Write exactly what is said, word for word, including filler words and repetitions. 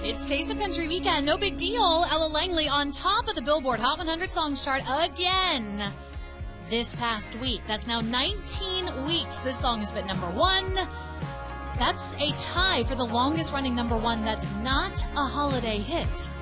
It's Taste of Country Weekend. No big deal. Ella Langley on top of the Billboard Hot one hundred Songs chart again this past week. That's now nineteen weeks. This song has been number one. That's a tie for the longest running number one that's not a holiday hit.